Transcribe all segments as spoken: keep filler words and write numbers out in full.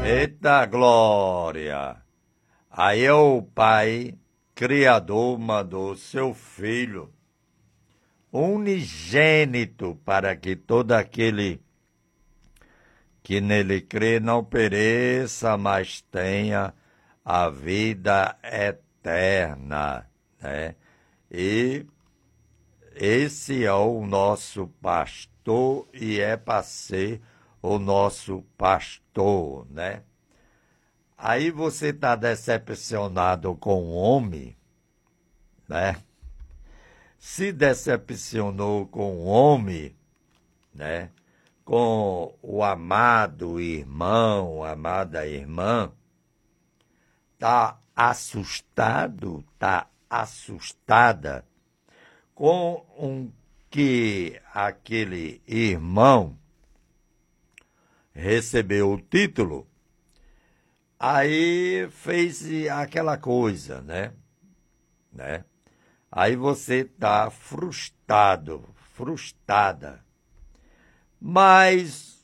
Eita glória! Aí o Pai Criador mandou seu Filho unigênito para que todo aquele que nele crê não pereça, mas tenha a vida eterna, né? E esse é o nosso pastor e é para ser o nosso pastor, né? Aí você está decepcionado com o homem, né? Se decepcionou com o homem, né? Com o amado irmão, amada irmã, está assustado, está assustada com um que aquele irmão recebeu o título, aí fez aquela coisa, né? né? Aí você está frustrado, frustrada. Mas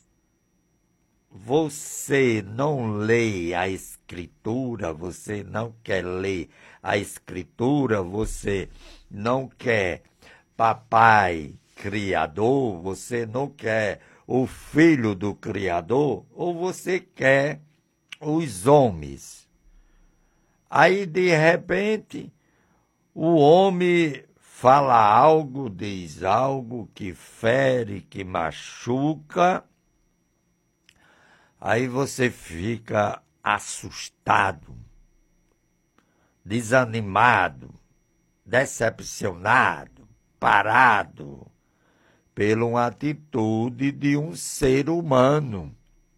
você não lê a Escritura, você não quer ler a Escritura, você não quer papai Criador, você não quer o Filho do Criador, ou você quer os homens. Aí, de repente, o homem fala algo, diz algo que fere, que machuca, aí você fica assustado, desanimado, decepcionado, parado pela uma atitude de um ser humano.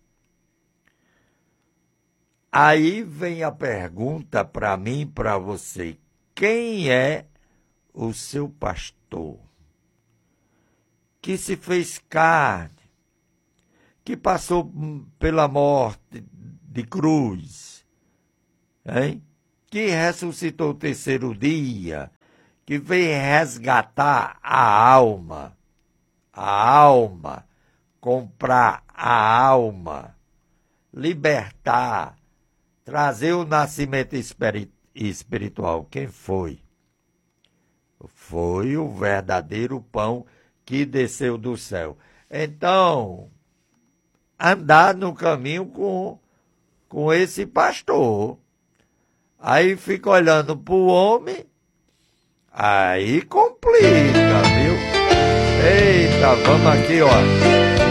Aí vem a pergunta para mim e para você: quem é o seu pastor? Que se fez carne, que passou pela morte de cruz, hein? Que ressuscitou o terceiro dia, que veio resgatar a alma, a alma, comprar a alma, libertar, trazer o nascimento espiritual. Quem foi? Foi o verdadeiro pão que desceu do céu. Então, andar no caminho com, com esse pastor. Aí fica olhando para o homem, aí complica, viu? Eita, vamos aqui, ó.